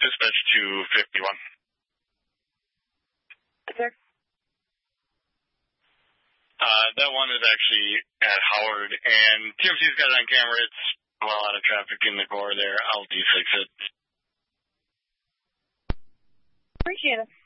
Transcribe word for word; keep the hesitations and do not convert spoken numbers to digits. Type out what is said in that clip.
Dispatch two fifty-one. Sir? Uh, that one is actually at Howard, and T M C's got it on camera. It's a lot of traffic in the core there. I'll D six it. Appreciate it.